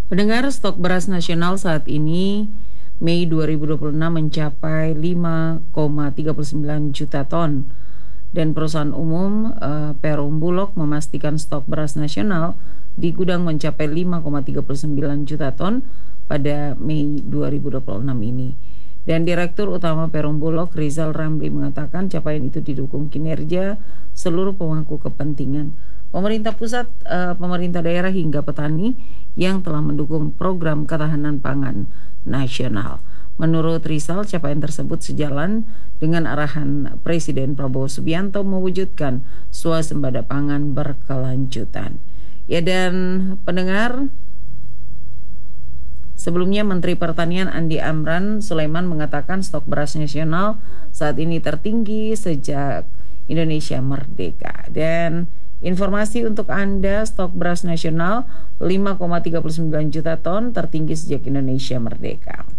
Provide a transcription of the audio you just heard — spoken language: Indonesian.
Pendengar, stok beras nasional saat ini Mei 2026 mencapai 5,39 juta ton dan perusahaan umum Perum Bulog memastikan stok beras nasional di gudang mencapai 5,39 juta ton pada Mei 2026 ini. Dan Direktur Utama Perum Bulog Rizal Ramli mengatakan capaian itu didukung kinerja seluruh pemangku kepentingan, pemerintah pusat, pemerintah daerah hingga petani yang telah mendukung program ketahanan pangan nasional. Menurut Rizal, capaian tersebut sejalan dengan arahan Presiden Prabowo Subianto mewujudkan swasembada pangan berkelanjutan. Ya, dan pendengar, sebelumnya Menteri Pertanian Andi Amran Sulaiman mengatakan stok beras nasional saat ini tertinggi sejak Indonesia merdeka. Dan informasi untuk Anda, stok beras nasional 5,39 juta ton tertinggi sejak Indonesia merdeka.